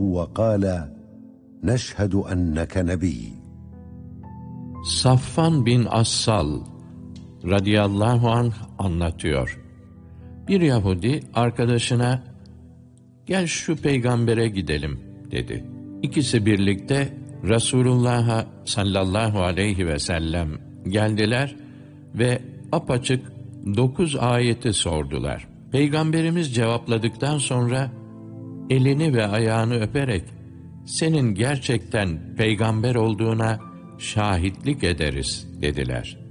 وقال نشهد أنك نبي. Safvan bin Assal radıyallahu anh anlatıyor. Bir Yahudi arkadaşına "Gel şu peygambere gidelim," dedi. İkisi birlikte Resulullah'a sallallahu aleyhi ve sellem geldiler ve apaçık 9 ayeti sordular. Peygamberimiz cevapladıktan sonra elini ve ayağını öperek "Senin gerçekten peygamber olduğuna şahitlik ederiz," dediler.